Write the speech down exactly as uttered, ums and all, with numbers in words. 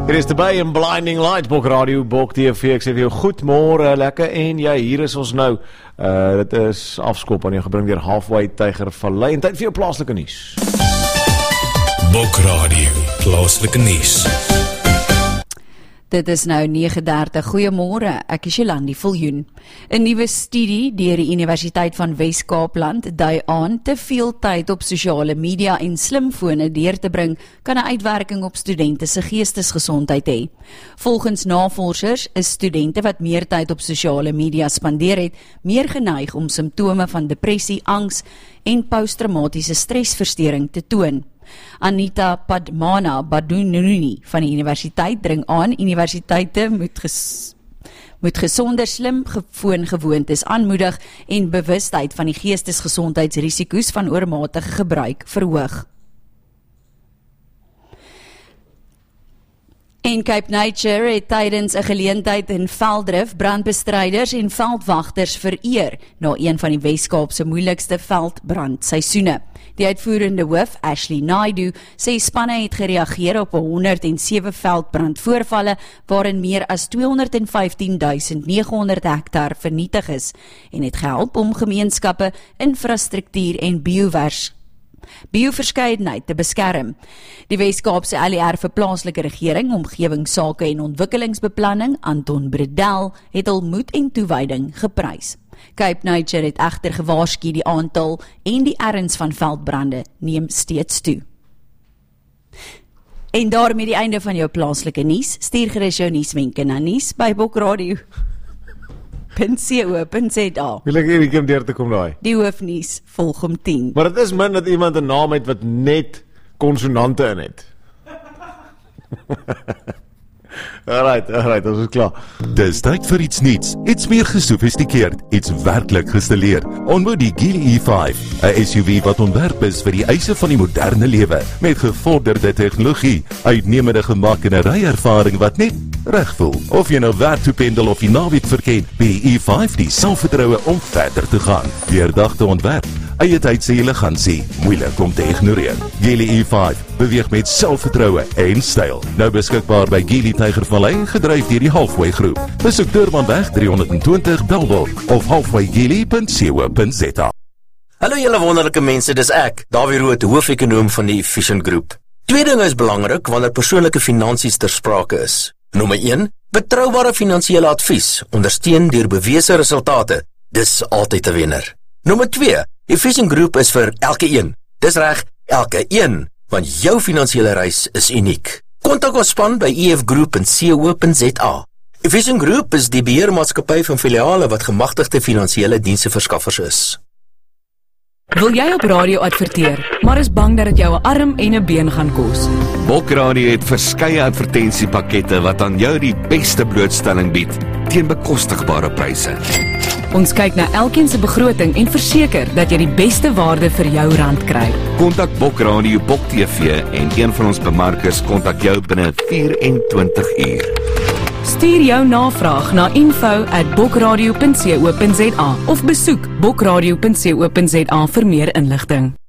Hier is erbij een Blinding Lights, Bok Radio, Bok T V. Ik zeg vir jou, goedemorgen, lekker. En ja, hier is ons nou. Uh, dit is afskop aan jou gebring weer Halfway Tyger Vallei. En tyd vir jou plaaslike nuus. Bok Radio, plaaslike nuus. Dit is nou nege dertig. Goeiemôre, ek is Jolandi Viljoen. 'n Nuwe studie deur die Universiteit van Wes-Kaapland dui aan te veel tyd op sosiale media en slimfone deur te bring kan 'n uitwerking op studente se geestesgesondheid hê. Volgens navorsers is studente wat meer tyd op sosiale media spandeer het, meer geneig om simptome van depressie, angs en posttraumatiese stresversteuring te toon. Anita Padmana Badununi van die universiteit dring aan, universiteite moet, ges, moet gesonder slim foongewoontes aanmoedig en bewustheid van die geestesgesondheidsrisiko's van oormatige gebruik verhoog. En Cape Nature het tydens 'n geleentheid in Velddrif brandbestryders en veldwagters vereer na een van die Wes-Kaapse moeilikste veldbrandseisoene. Die uitvoerende hoof, Ashley Naidu, sê spanne het gereageer op honderd en sewe veldbrandvoorvalle waarin meer as tweehonderdvyftien-duisend neghonderd hektaar vernietig is en het gehelp om gemeenskappe, infrastruktuur en biovers bioverskeidenheid te beskerm. Die Wes-Kaapse L E R vir plaaslike regering, omgewingsake en ontwikkelingsbeplanning, Anton Bredel, het al moed en toewyding geprys. Cape Nature het egter gewaarsku die aantal en die erns van veldbrande neem steeds toe. En daarmee die einde van jou plaaslike nuus. Stuur gerus jou nuuswenke na nuus by bokradio punt co punt za. Wil ek hierdie keer deur te kom daai? Die hoofnuus volg om tien. Maar dit is min dat iemand 'n naam het wat net konsonante in het. Alright, alright, ons is klaar. Dis tyd vir iets nuuts, iets meer gesofistikeerd, iets werklik gestileer. Ontmoet die Geely E vyf, 'n S U V wat ontwerp is vir die eise van die moderne lewe, met gevorderde tegnologie, uitnemende gemak en 'n ryervaring wat net reg voel. Of jy nou werk toe pendel of die naweek verken, bied die E vyf die selfvertroue om verder te gaan. Deurdagte ontwerp, eie tydse elegansie, moeilik om te ignoreer. Geely E vyf beweeg met selfvertroue en styl. Nou beskikbaar by Geely Tyger Vallei, gedryf deur die Halfway groep. Besoek Durbanweg driehonderdtwintig Bellville of halfway geely punt co punt za. Hallo julle wonderlike mense, dis ek, Dawie Rood, hoofekonoom van die Efficient Groep. Twee dinge is belangrik wanneer persoonlike finansies ter sprake is. Nommer een, betroubare finansiële advies, ondersteun deur bewese resultate. Dis altyd 'n wenner. Nommer twee, Efficient Groep is vir elke een. Dis reg, elke een, want jou finansiële reis is uniek. Kontak ons span by e f groep punt co punt za. Efficient Groep is die beheermaatskappy van filiale wat gemagtigde finansiële diensverskaffers is. Wil jy op radio adverteer, maar is bang dat dit jou 'n arm en 'n been gaan kos? Bok Radio het verskeie advertensiepakkette wat aan jou die beste blootstelling bied teen bekostigbare pryse. Ons kyk na elkeen se begroting en verseker dat jy die beste waarde vir jou rand kry. Kontak Bok Radio, Bok T V en een van ons bemarkers kontak jou binne vyf en twintig uur. Stuur jou navraag na info at bokradio punt co punt za of besoek bokradio punt co punt za vir meer inligting.